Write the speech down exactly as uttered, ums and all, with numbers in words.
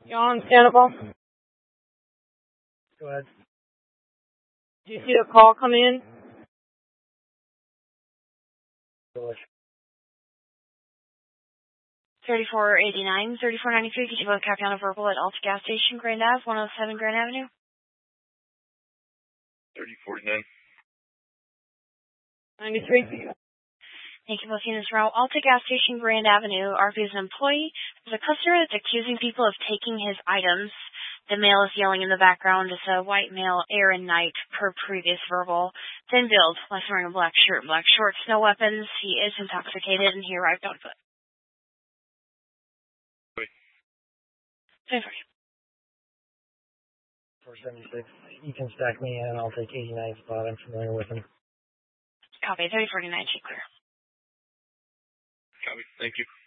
John, stand up. Go ahead. Did you see the call come in? thirty-four eighty-nine, thirty-four ninety-three, could you both copy on a verbal at Alta Gas Station, Grand Ave, one oh seven Grand Avenue? thirty forty-nine. ninety-three. Thank you, both units route. Alta Gas Station, Grand Avenue. R P is an employee. There's a customer that's accusing people of taking his items. The male is yelling in the background. It's a white male, Aaron Knight, per previous verbal. Thin build, less wearing a black shirt and black shorts, no weapons. He is intoxicated, and he arrived on foot. Wait. ten forty. four seventy-six. You can stack me in. I'll take eighty-nine spot. I'm familiar with him. Copy. thirty forty-nine, check clear. Copy. Thank you.